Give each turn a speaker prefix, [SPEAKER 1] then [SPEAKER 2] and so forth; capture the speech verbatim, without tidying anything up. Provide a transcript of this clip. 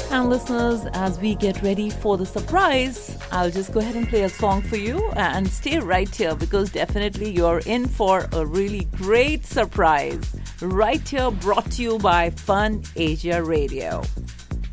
[SPEAKER 1] And listeners, as we get ready for the surprise, I'll just go ahead and play a song for you and stay right here because definitely you're in for a really great surprise. Right here, brought to you by Fun Asia Radio.